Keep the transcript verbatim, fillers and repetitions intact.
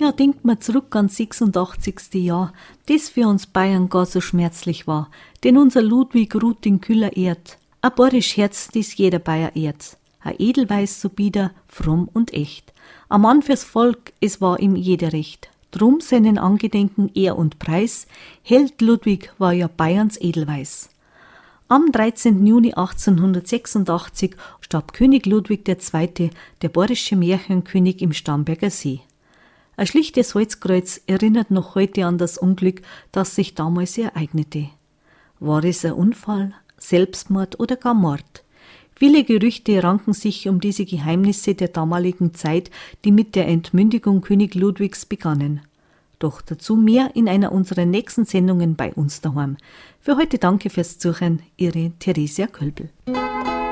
Ja, denkt mal zurück ans sechsundachtzigste Jahr, das für uns Bayern gar so schmerzlich war, denn unser Ludwig ruht in kühler Erd. Ein bayerisch Herz, das jeder Bayer ehrt. Ein Edelweiß so bieder, fromm und echt. Ein Mann fürs Volk, es war ihm jeder recht. Drum seinen Angedenken Ehr und Preis, Held Ludwig war ja Bayerns Edelweiß. Am dreizehnten Juni achtzehnhundertsechsundachtzig starb König Ludwig der Zweite., der bayerische Märchenkönig im Starnberger See. Ein schlichtes Holzkreuz erinnert noch heute an das Unglück, das sich damals ereignete. War es ein Unfall, Selbstmord oder gar Mord? Viele Gerüchte ranken sich um diese Geheimnisse der damaligen Zeit, die mit der Entmündigung König Ludwigs begannen. Doch dazu mehr in einer unserer nächsten Sendungen bei uns daheim. Für heute danke fürs Zuhören, Ihre Theresia Kölbel.